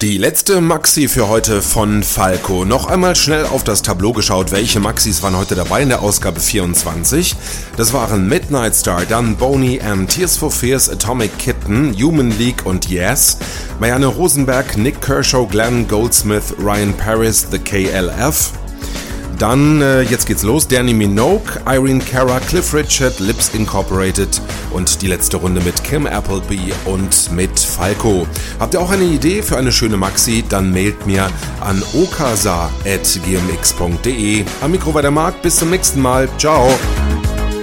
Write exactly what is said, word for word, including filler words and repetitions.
Die letzte Maxi für heute von Falco. Noch einmal schnell auf das Tableau geschaut, welche Maxis waren heute dabei in der Ausgabe vierundzwanzig. Das waren Midnight Star, dann Boney M, Tears for Fears, Atomic Kitten, Human League und Yes, Marianne Rosenberg, Nick Kershaw, Glenn Goldsmith, Ryan Paris, The K L F. Dann, äh, jetzt geht's los, Danny Minogue, Irene Cara, Cliff Richard, Lips Incorporated und die letzte Runde mit Kim Appleby und mit Falco. Habt ihr auch eine Idee für eine schöne Maxi? Dann mailt mir an okasa at gmx punkt de. Am Mikro war der Marc, bis zum nächsten Mal. Ciao!